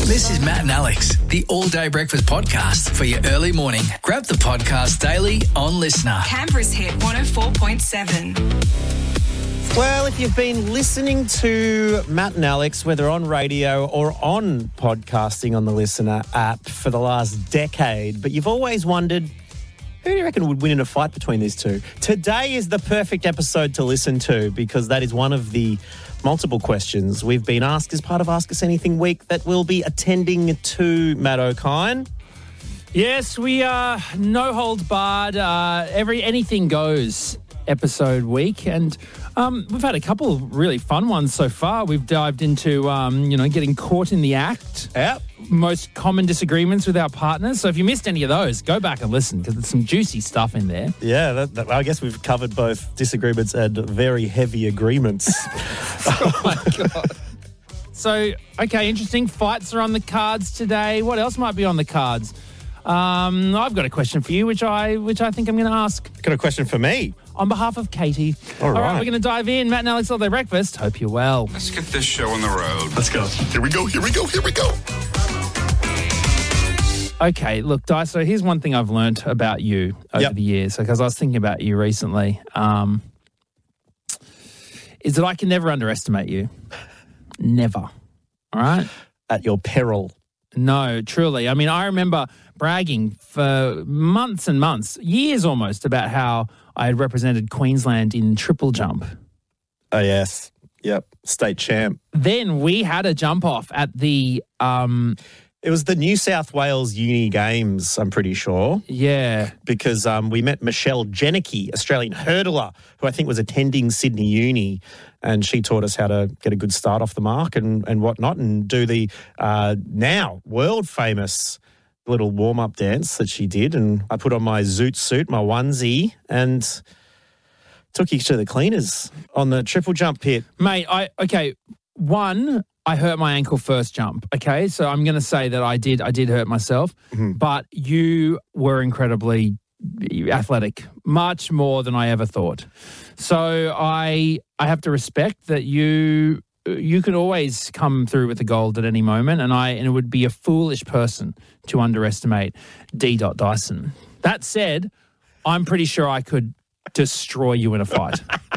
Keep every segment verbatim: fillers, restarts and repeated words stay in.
This is Matt and Alex, the All Day Breakfast podcast for your early morning. Grab the podcast daily on Listener. Canberra's Hit one oh four point seven. Well, if you've been listening to Matt and Alex, whether on radio or on podcasting on the Listener app for the last decade, but you've always wondered, who do you reckon would win in a fight between these two? Today is the perfect episode to listen to because that is one of the multiple questions we've been asked as part of Ask Us Anything Week that we'll be attending to, Matt O'Kine. Yes, we are no holds barred, uh, every anything goes episode week, and um, we've had a couple of really fun ones so far. We've dived into, um, you know, getting caught in the act. Yep. Most common disagreements with our partners. So if you missed any of those, go back and listen because there's some juicy stuff in there. Yeah, that, that, I guess we've covered both disagreements and very heavy agreements. Oh, my God. So, okay, interesting. Fights are on the cards today. What else might be on the cards? Um, I've got a question for you, which I which I think I'm going to ask. Got a question for me? On behalf of Katie. All right. All right, we're going to dive in. Matt and Alex All Day Breakfast. Hope you're well. Let's get this show on the road. Let's go. Here we go, here we go, here we go. Okay, look, Di, so here's one thing I've learnt about you over Yep. the years, because I was thinking about you recently, um, is that I can never underestimate you. Never. All right? At your peril. No, truly. I mean, I remember bragging for months and months, years almost, about how I had represented Queensland in triple jump. Oh, yes. Yep. State champ. Then we had a jump off at the, um, It was the New South Wales Uni Games, I'm pretty sure, yeah, because um, we met Michelle Janicki, Australian hurdler, who I think was attending Sydney Uni, and she taught us how to get a good start off the mark and, and whatnot and do the uh, now world-famous little warm-up dance that she did. And I put on my zoot suit, my onesie, and took you to the cleaners on the triple jump pit. mate. I okay. One, I hurt my ankle first jump. Okay, so I'm going to say that I did. I did hurt myself, Mm-hmm. but you were incredibly athletic, much more than I ever thought. So I I have to respect that you you can always come through with the gold at any moment, and I and it would be a foolish person to underestimate D. Dyson. That said, I'm pretty sure I could destroy you in a fight.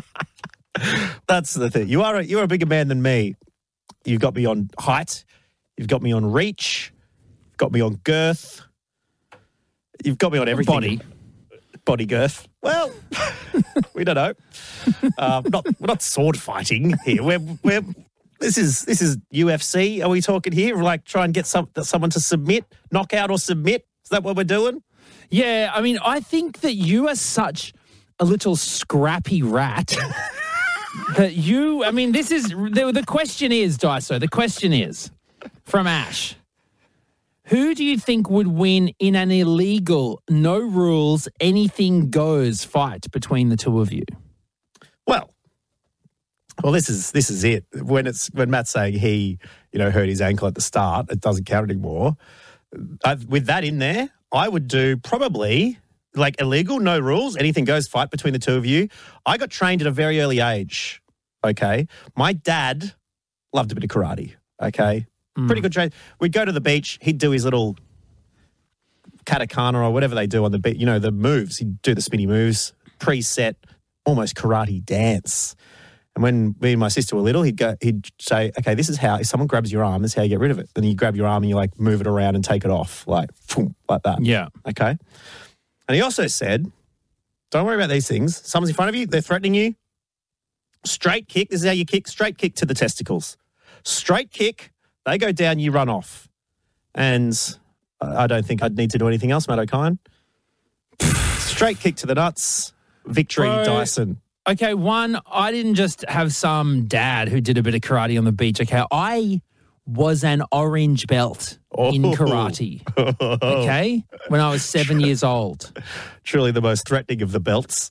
That's the thing. You are a, you're a bigger man than me. You've got me on height. You've got me on reach. You've got me on girth. You've got me on everything. Body. Body girth. Well, we don't know. Uh, we're, not, we're not sword fighting here. We're, we're, this is this is U F C. Are we talking here? Like try and get some, someone to submit, knock out or submit? Is that what we're doing? Yeah, I mean, I think that you are such a little scrappy rat that you, I mean, this is, the, the question is, Daiso, the question is, from Ash, who do you think would win in an illegal, no rules, anything goes fight between the two of you? Well, well, this is this is it. When it's when Matt's saying he, you know, hurt his ankle at the start, it doesn't count anymore. I, with that in there, I would do probably like illegal, no rules, anything goes fight between the two of you. I got trained at a very early age. Okay, my dad loved a bit of karate. Okay, mm. Pretty good train. We'd go to the beach. He'd do his little katakana or whatever they do on the beach. You know, the moves. He'd do the spinny moves, preset, almost karate dance. And when me and my sister were little, he'd go, he'd say, okay, this is how, if someone grabs your arm, this is how you get rid of it. Then you grab your arm and you like move it around and take it off, like, boom, like that. Yeah. Okay. And he also said, don't worry about these things. Someone's in front of you, they're threatening you. Straight kick, this is how you kick, straight kick to the testicles. Straight kick, they go down, you run off. And I don't think I'd need to do anything else, Matt O'Kine. Straight kick to the nuts, victory, Bro. Dyson. Okay, one, I didn't just have some dad who did a bit of karate on the beach. Okay, I was an orange belt in Oh. karate. Okay, when I was seven years old. Truly the most threatening of the belts.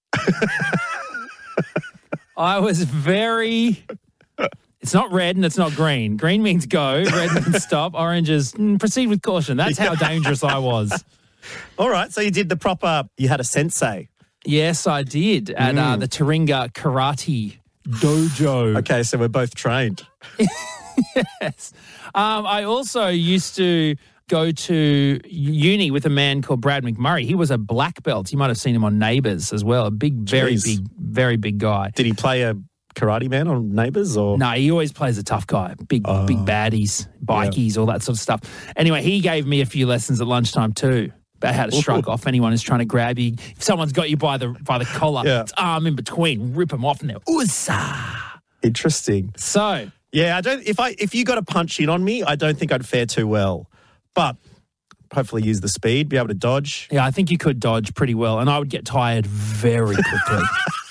I was very... It's not red and it's not green. Green means go, red means stop, orange is mm, proceed with caution. That's how dangerous I was. All right, so you did the proper, you had a sensei. Yes, I did at uh, the Taringa Karate Dojo. Okay, so we're both trained. Yes. Um, I also used to go to uni with a man called Brad McMurray. He was a black belt. You might have seen him on Neighbours as well. A big, very Jeez. big, very big guy. Did he play a karate man on Neighbours or? No, he always plays a tough guy. Big, Oh. big baddies, bikies, all that sort of stuff. Anyway, he gave me a few lessons at lunchtime too about how to shrug Ooh. off anyone who's trying to grab you. If someone's got you by the by the collar, Yeah. it's arm in between, rip them off and they're Ussa. Interesting. So, Yeah, I don't. If I if you got to punch in on me, I don't think I'd fare too well. But hopefully, use the speed, be able to dodge. yeah, I think you could dodge pretty well, and I would get tired very quickly.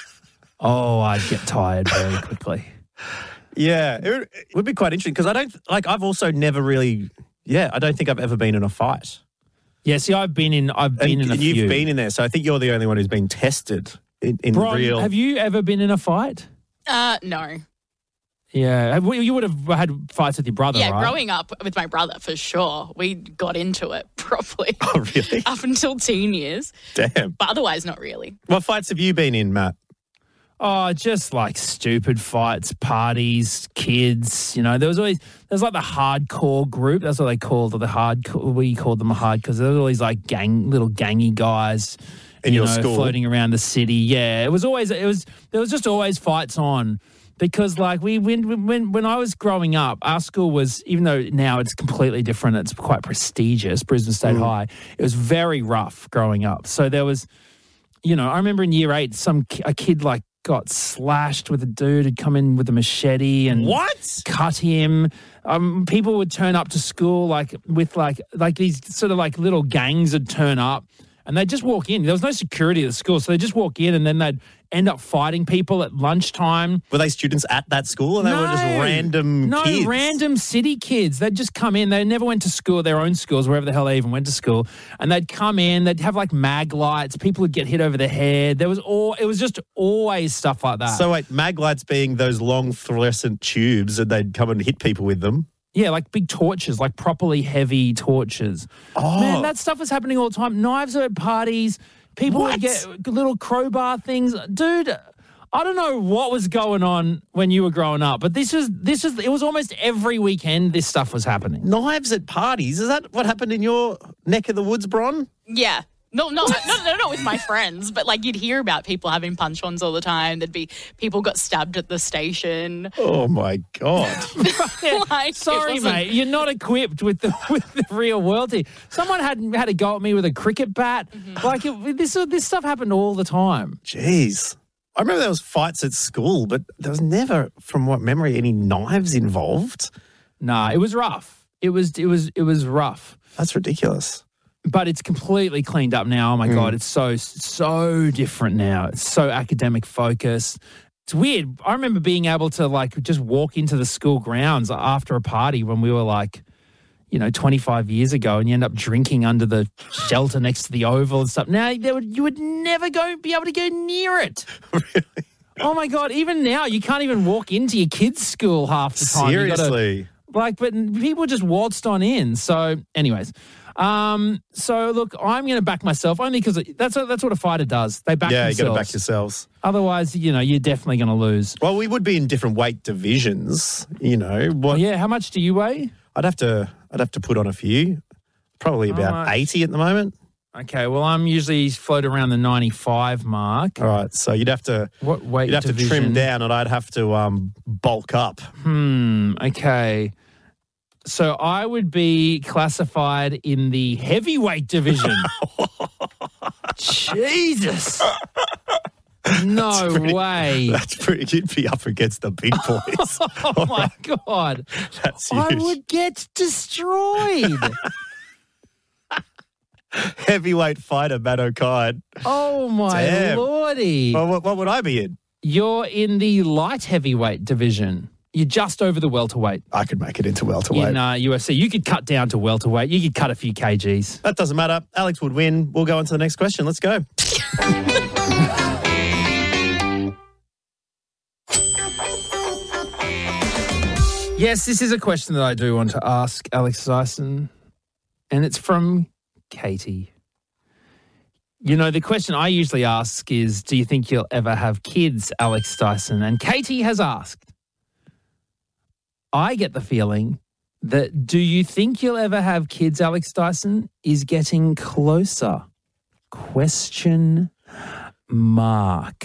Oh, I'd get tired very quickly. Yeah, it would, it would be quite interesting because I don't like. I've also never really. Yeah, I don't think I've ever been in a fight. Yeah, see, I've been in. I've been and, in a and you've few. been in there, so I think you're the only one who's been tested in, in Bron, real. have you ever been in a fight? Uh, no. Yeah, Have- you would have had fights with your brother, Yeah, right? growing up with my brother, for sure. We got into it properly. Oh, really? Up until teen years. Damn. But otherwise, not really. What fights have you been in, Matt? Oh, just like stupid fights, parties, kids. You know, there was always there's like the hardcore group. That's what they called it, the hardcore. We called them hard because there was always like gang, little gangy guys In you your know, school? floating around the city. Yeah, it was always it was there was just always fights on because like we when when when I was growing up, our school was, even though now it's completely different, it's quite prestigious, Brisbane State Mm. High. It was very rough growing up. So there was, you know, I remember in year eight, some ki- a kid like got slashed with a dude who'd come in with a machete and What? cut him. Um, people would turn up to school like with like like these sort of like little gangs would turn up and they'd just walk in. There was no security at the school, so they'd just walk in and then they'd end up fighting people at lunchtime. Were they students at that school, and they were just No. random No, kids? random city kids. They'd just come in. They never went to school, their own schools, wherever the hell they even went to school. And they'd come in. They'd have like mag lights. People would get hit over the head. There was all. It was just always stuff like that. So wait, mag lights being those long fluorescent tubes, and they'd come and hit people with them. yeah, like big torches, like properly heavy torches. Oh, Man, that stuff was happening all the time. Knives at parties. People What? would get little crowbar things. Dude, I don't know what was going on when you were growing up, but this was this was it was almost every weekend this stuff was happening. knives at parties. Is that what happened in your neck of the woods, Bron? Yeah. No, no, no, no, not with my friends, but like you'd hear about people having punch-ons all the time. There'd be people got stabbed at the station. Oh my god! Like, it Sorry, wasn't- mate, you're not equipped with the with the real world here. Someone had had a go at me with a cricket bat. Mm-hmm. Like it, this this stuff happened all the time. Jeez, I remember there was fights at school, but there was never, from what memory, any knives involved. Nah, it was rough. It was it was it was rough. That's ridiculous. But it's completely cleaned up now. Oh my God, it's so, so different now. It's so academic focused. It's weird. I remember being able to like just walk into the school grounds after a party when we were like, you know, twenty-five years ago, and you end up drinking under the shelter next to the Oval and stuff. Now there would, you would never go be able to go near it. Really? Oh my God, even now you can't even walk into your kids' school half the time. You gotta- Seriously. like, but people just waltzed on in. So, anyways, um, so look, I'm going to back myself only because that's a, that's what a fighter does. They back Yeah, you got themselves. to back yourselves. Otherwise, you know, you're definitely going to lose. Well, we would be in different weight divisions. You know what? Yeah, how much do you weigh? I'd have to. I'd have to put on a few. Probably about much? eighty at the moment. Okay, well, I'm usually float around the ninety-five mark. All right, so you'd have to. What weight You'd have division? to trim down, and I'd have to um, bulk up. Hmm. Okay. So I would be classified in the heavyweight division. Jesus. No pretty- way. That's pretty. You'd be up against the big boys. Oh my God. That's huge. I would get destroyed. Heavyweight fighter Matt O'Kine. Oh my Damn. lordy. Well, what, what would I be in? You're in the light heavyweight division. You're just over the welterweight I could make it into welterweight. in uh, U F C. You could cut down to welterweight. You could cut a few kgs. That doesn't matter. Alex would win. We'll go on to the next question. Let's go. Yes, this is a question that I do want to ask Alex Dyson, and it's from Katie. You know, the question I usually ask is, do you think you'll ever have kids, Alex Dyson? And Katie has asked, I get the feeling that do you think you'll ever have kids, Alex Dyson, is getting closer. Question mark.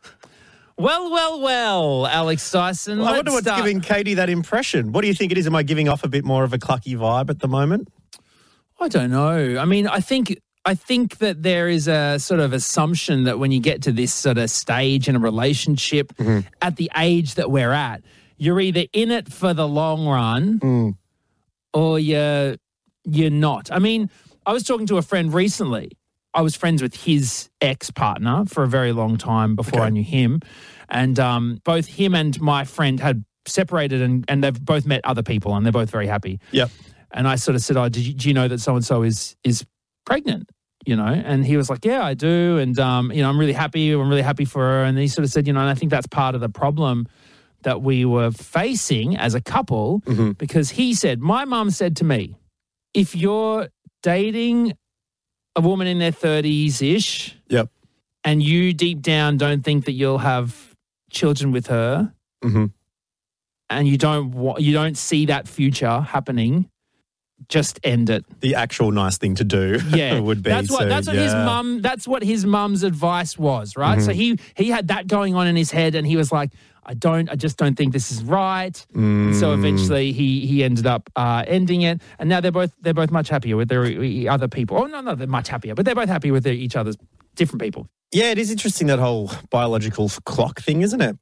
Well, well, well, Alex Dyson. Well, I wonder let's what's start- giving Katie that impression. What do you think it is? Am I giving off a bit more of a clucky vibe at the moment? I don't know. I mean, I think I think that there is a sort of assumption that when you get to this sort of stage in a relationship Mm-hmm. at the age that we're at, you're either in it for the long run Mm. or you're, you're not. I mean, I was talking to a friend recently. I was friends with his ex-partner for a very long time before Okay. I knew him. And um, both him and my friend had separated and, and they've both met other people and they're both very happy. Yep. And I sort of said, oh, did you, do you know that so-and-so is is pregnant? You know, and he was like, yeah, I do. And, um, you know, I'm really happy. I'm really happy for her. And he sort of said, you know, and I think that's part of the problem that we were facing as a couple Mm-hmm. because he said, my mum said to me, if you're dating a woman in their thirties-ish Yep. and you deep down don't think that you'll have children with her Mm-hmm. and you don't wa- you don't see that future happening, just end it. The actual nice thing to do Yeah, would be. That's what so, that's what his yeah. mum. That's what his mum's advice was, right? So he he had that going on in his head, and he was like, "I don't, I just don't think this is right." And so Mm. eventually, he he ended up uh, ending it, and now they're both they're both much happier with their e- other people. Oh no, no, they're much happier, but they're both happy with their, each other's different people. Yeah, it is interesting, that whole biological clock thing, isn't it?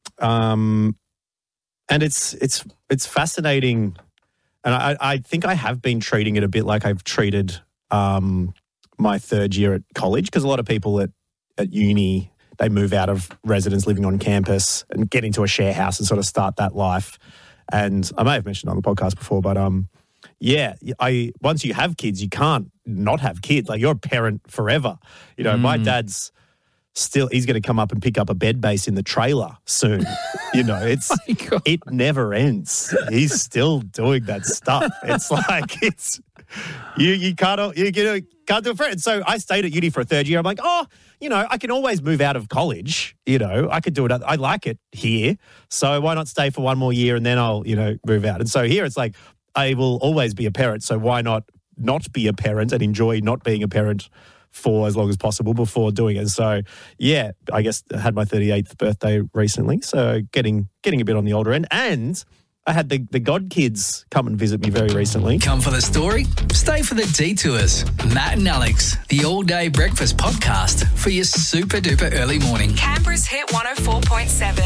Um, and it's it's it's fascinating. And I, I think I have been treating it a bit like I've treated um, my third year at college, because a lot of people at, at uni, they move out of residence living on campus and get into a share house and sort of start that life. And I may have mentioned on the podcast before, but um, yeah, I once you have kids, you can't not have kids. Like, you're a parent forever. You know, my dad's still, he's going to come up and pick up a bed base in the trailer soon. You know, it's My God. it never ends. He's still doing that stuff. It's like it's you you can't you, you know, can't do it for it. So I stayed at uni for a third year. I'm like, oh, you know, I can always move out of college. You know, I could do it. I like it here, so why not stay for one more year and then I'll, you know, move out. And so here it's like, I will always be a parent. So why not not be a parent and enjoy not being a parent for as long as possible before doing it. So, yeah, I guess I had my thirty-eighth birthday recently, so getting getting a bit on the older end. And I had the, the God kids come and visit me very recently. Come for the story? Stay for the detours. Matt and Alex, the all-day breakfast podcast for your super duper early morning. Canberra's Hit one oh four point seven.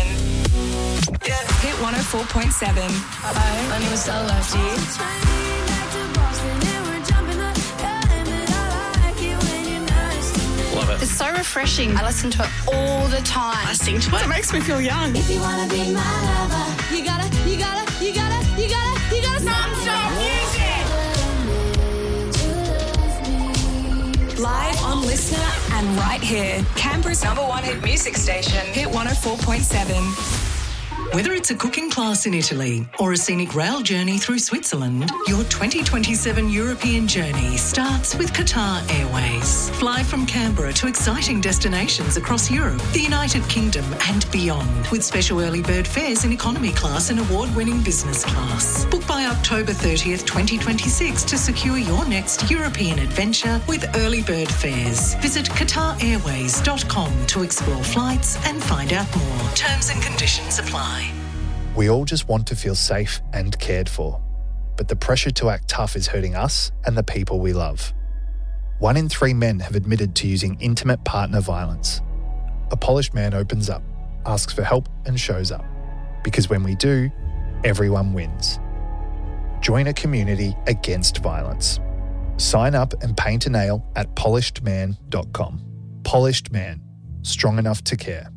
Hit one oh four point seven. Hi, my name is Stella Lefty. Love it. It's so refreshing. I listen to it all the time. I sing to it. It makes me feel young. If you wanna be my lover, you gotta, you gotta, you gotta, you gotta, you gotta Non-stop music. Live on Listener and right here. Canberra's number one hit music station. Hit one oh four point seven. Whether it's a cooking class in Italy or a scenic rail journey through Switzerland, your twenty twenty-seven European journey starts with Qatar Airways. Fly from Canberra to exciting destinations across Europe, the United Kingdom and beyond, with special early bird fares in economy class and award-winning business class. Book by October thirtieth, twenty twenty-six to secure your next European adventure with early bird fares. Visit qatar airways dot com to explore flights and find out more. Terms and conditions apply. We all just want to feel safe and cared for, but the pressure to act tough is hurting us and the people we love. One in three men have admitted to using intimate partner violence. A polished man opens up, asks for help and shows up. Because when we do, everyone wins. Join a community against violence. Sign up and paint a nail at polished man dot com. Polished Man, strong enough to care.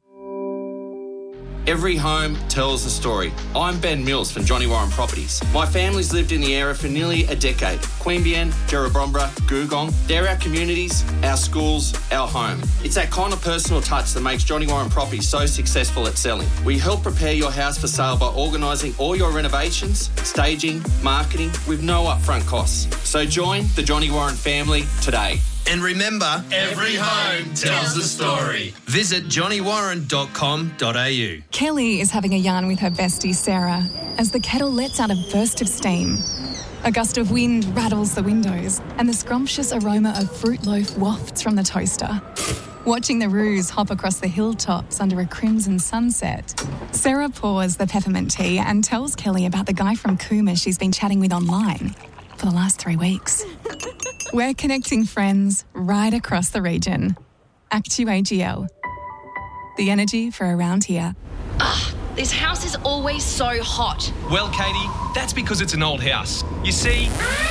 Every home tells a story. I'm Ben Mills from Johnny Warren Properties. My family's lived in the area for nearly a decade. Queanbeyan, Jerrabrombra, Googong, they're our communities, our schools, our home. It's that kind of personal touch that makes Johnny Warren Properties so successful at selling. We help prepare your house for sale by organising all your renovations, staging, marketing with no upfront costs. So join the Johnny Warren family today. And remember, every home tells a story. Visit johnny warren dot com dot a u. Kelly is having a yarn with her bestie Sarah as the kettle lets out a burst of steam. A gust of wind rattles the windows and the scrumptious aroma of fruit loaf wafts from the toaster. Watching the roos hop across the hilltops under a crimson sunset, Sarah pours the peppermint tea and tells Kelly about the guy from Cooma she's been chatting with online for the last three weeks. We're connecting friends right across the region. Actu A G L. The energy for around here. Ugh, this house is always so hot. Well, Katie, that's because it's an old house. You see...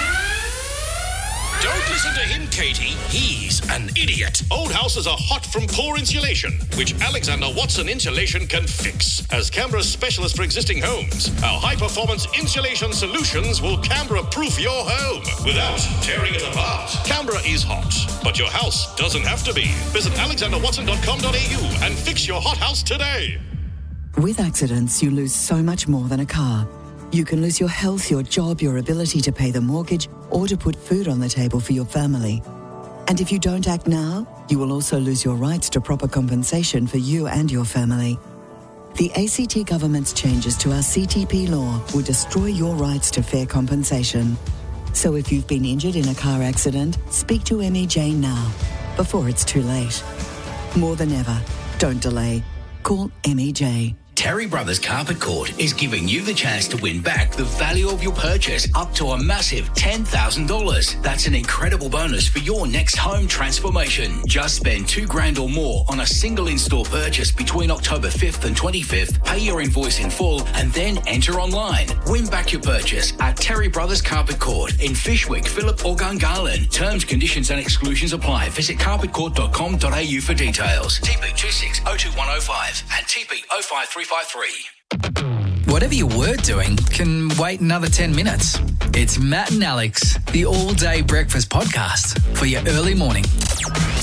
Don't listen to him, Katie. He's an idiot. Old houses are hot from poor insulation, which Alexander Watson Insulation can fix. As Canberra's specialist for existing homes, our high-performance insulation solutions will Canberra-proof your home without tearing it apart. Canberra is hot, but your house doesn't have to be. Visit alexander watson dot com dot a u and fix your hot house today. With accidents, you lose so much more than a car. You can lose your health, your job, your ability to pay the mortgage, or to put food on the table for your family. And if you don't act now, you will also lose your rights to proper compensation for you and your family. The A C T government's changes to our C T P law will destroy your rights to fair compensation. So if you've been injured in a car accident, speak to M E J now, before it's too late. More than ever, don't delay. Call M E J. Terry Brothers Carpet Court is giving you the chance to win back the value of your purchase up to a massive ten thousand dollars. That's an incredible bonus for your next home transformation. Just spend two grand or more on a single in-store purchase between October fifth and twenty-fifth. Pay your invoice in full and then enter online. Win back your purchase at Terry Brothers Carpet Court in Fishwick, Phillip or Gungahlin. Terms, conditions and exclusions apply. Visit carpet court dot com dot a u for details. T P two six oh two one oh five and T P oh five three five three. Whatever you were doing can wait another ten minutes. It's Matt and Alex, the all-day breakfast podcast for your early morning.